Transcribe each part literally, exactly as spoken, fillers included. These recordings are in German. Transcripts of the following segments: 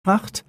macht.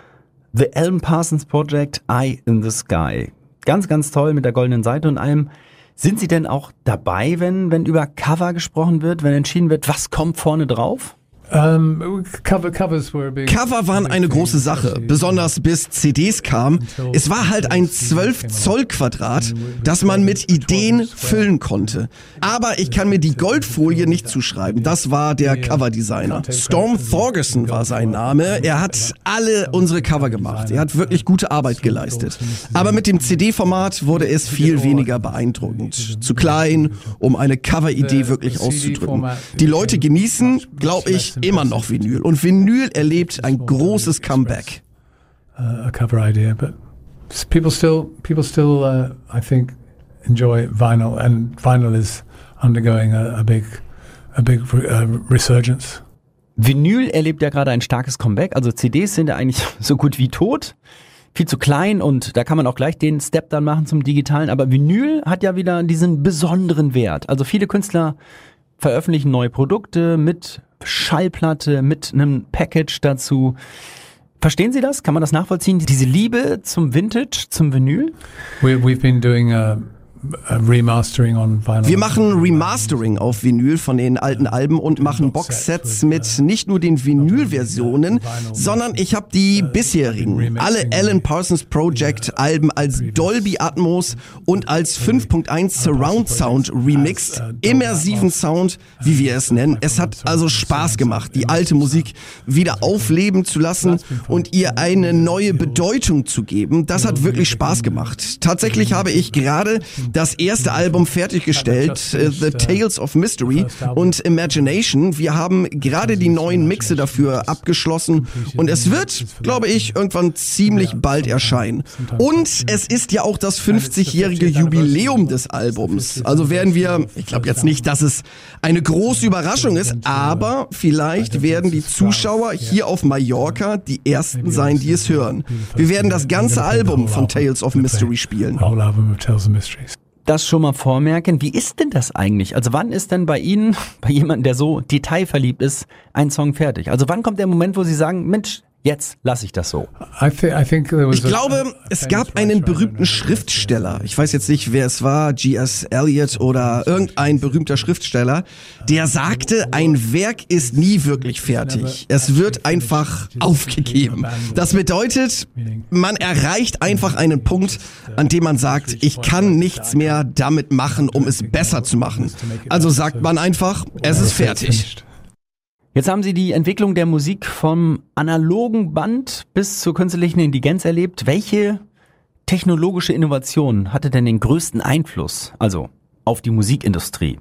The Alan Parsons Project, Eye in the Sky. Ganz, ganz toll mit der goldenen Seite und allem. Sind Sie denn auch dabei, wenn, wenn über Cover gesprochen wird, wenn entschieden wird, was kommt vorne drauf? Um, cover, covers were a big, Cover waren eine große Sache, besonders bis C Ds kamen. Es war halt ein zwölf Zoll Quadrat, das man mit Ideen füllen konnte. Aber ich kann mir die Goldfolie nicht zuschreiben, das war der Coverdesigner. Storm Thorgerson war sein Name, er hat alle unsere Cover gemacht, er hat wirklich gute Arbeit geleistet. Aber mit dem C D-Format wurde es viel weniger beeindruckend. Zu klein, um eine Cover-Idee wirklich auszudrücken. Die Leute genießen, glaube ich, immer noch Vinyl. Und Vinyl erlebt ein großes Comeback. Uh, a cover idea, but people still, people still, uh, I think, enjoy vinyl, and vinyl is undergoing a, a big, a big uh, resurgence. Vinyl erlebt ja gerade ein starkes Comeback. Also C Ds sind ja eigentlich so gut wie tot. Viel zu klein und da kann man auch gleich den Step dann machen zum Digitalen. Aber Vinyl hat ja wieder diesen besonderen Wert. Also viele Künstler veröffentlichen neue Produkte mit Schallplatte, mit einem Package dazu. Verstehen Sie das? Kann man das nachvollziehen? Diese Liebe zum Vintage, zum Vinyl? We, we've been doing a, a remastering on vinyl. Wir machen Remastering auf Vinyl von den alten Alben und machen Boxsets mit nicht nur den Vinyl-Versionen, sondern ich habe die bisherigen, alle Alan Parsons Project Alben als Dolby Atmos und als fünf Punkt eins Surround Sound remixed, immersiven Sound, wie wir es nennen. Es hat also Spaß gemacht, die alte Musik wieder aufleben zu lassen und ihr eine neue Bedeutung zu geben. Das hat wirklich Spaß gemacht. Tatsächlich habe ich gerade das erste Album fertiggestellt, The Tales of Mystery und Imagination. Wir haben gerade die neuen Mixe dafür abgeschlossen und es wird, glaube ich, irgendwann ziemlich bald erscheinen. Und es ist ja auch das fünfzigjährige Jubiläum des Albums. Also werden wir, ich glaube jetzt nicht, dass es eine große Überraschung ist, aber vielleicht werden die Zuschauer hier auf Mallorca die ersten sein, die es hören. Wir werden das ganze Album von Tales of Mystery spielen. Das schon mal vormerken. Wie ist denn das eigentlich? Also wann ist denn bei Ihnen, bei jemandem, der so detailverliebt ist, ein Song fertig? Also wann kommt der Moment, wo Sie sagen, Mensch, jetzt lasse ich das so? Ich glaube, es gab einen berühmten Schriftsteller, ich weiß jetzt nicht, wer es war, G S Eliot oder irgendein berühmter Schriftsteller, der sagte, ein Werk ist nie wirklich fertig. Es wird einfach aufgegeben. Das bedeutet, man erreicht einfach einen Punkt, an dem man sagt, ich kann nichts mehr damit machen, um es besser zu machen. Also sagt man einfach, es ist fertig. Jetzt haben Sie die Entwicklung der Musik vom analogen Band bis zur künstlichen Intelligenz erlebt. Welche technologische Innovation hatte denn den größten Einfluss, also auf die Musikindustrie?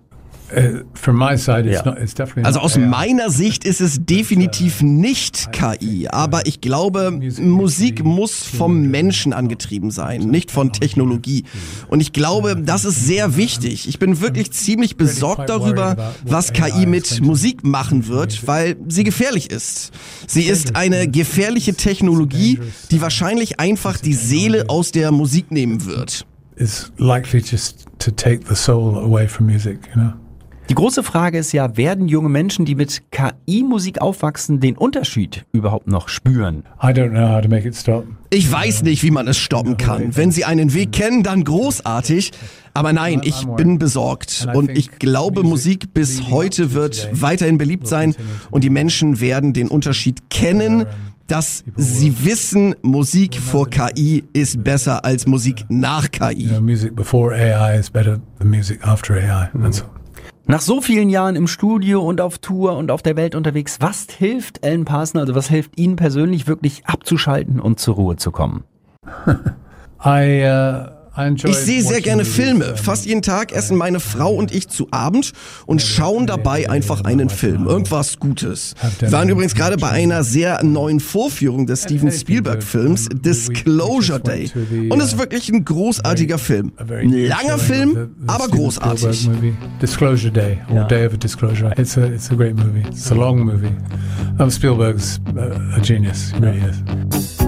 Also aus meiner Sicht ist es definitiv nicht K I, aber ich glaube, Musik muss vom Menschen angetrieben sein, nicht von Technologie. Und ich glaube, das ist sehr wichtig. Ich bin wirklich ziemlich besorgt darüber, was K I mit Musik machen wird, weil sie gefährlich ist. Sie ist eine gefährliche Technologie, die wahrscheinlich einfach die Seele aus der Musik nehmen wird. Is likely just to take the soul away from music, you know? Die große Frage ist ja, werden junge Menschen, die mit K I-Musik aufwachsen, den Unterschied überhaupt noch spüren? I don't know how to make it stop. Ich weiß nicht, wie man es stoppen kann. Wenn sie einen Weg kennen, dann großartig. Aber nein, ich bin besorgt. Und ich glaube, Musik bis heute wird weiterhin beliebt sein. Und die Menschen werden den Unterschied kennen, dass sie wissen, Musik vor K I ist besser als Musik nach K I. You know, music before A I is better than music after A I. That's all. Nach so vielen Jahren im Studio und auf Tour und auf der Welt unterwegs, was hilft Alan Parsons, also was hilft Ihnen persönlich wirklich abzuschalten und zur Ruhe zu kommen? I, uh Ich sehe sehr gerne Filme. Fast jeden Tag essen meine Frau und ich zu Abend und schauen dabei einfach einen Film. Irgendwas Gutes. Wir waren übrigens gerade bei einer sehr neuen Vorführung des Steven Spielberg-Films Disclosure Day. Und es ist wirklich ein großartiger Film. Ein langer Film, aber großartig. Disclosure Day, or Day of Disclosure. It's a, it's a great movie. It's a long movie. Um, Spielberg's a genius. He really is.